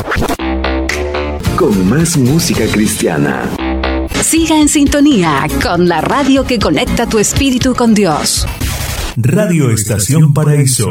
Con más música cristiana. Siga en sintonía con la radio que conecta tu espíritu con Dios. Radio Estación Paraíso.